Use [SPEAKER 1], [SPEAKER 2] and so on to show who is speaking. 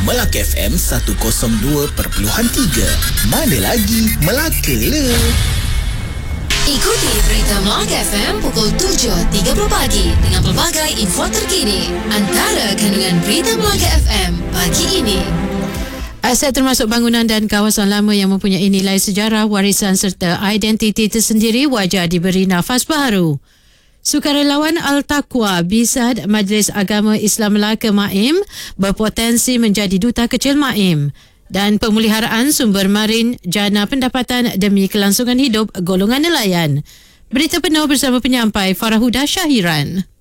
[SPEAKER 1] Melaka FM 102.3. Mana lagi Melaka le.
[SPEAKER 2] Ikuti berita Melaka FM pukul 7.30 pagi dengan pelbagai info terkini. Antara kandungan berita Melaka FM pagi ini. Aset termasuk bangunan dan kawasan lama yang mempunyai nilai sejarah, warisan serta identiti tersendiri wajar diberi nafas baharu. Sukarelawan Al-Taqwa Bisad Majlis Agama Islam Melaka MAIM berpotensi menjadi duta kecil MAIM. Dan pemeliharaan sumber marin jana pendapatan demi kelangsungan hidup golongan nelayan. Berita penuh bersama penyampai Farahuda Syahiran.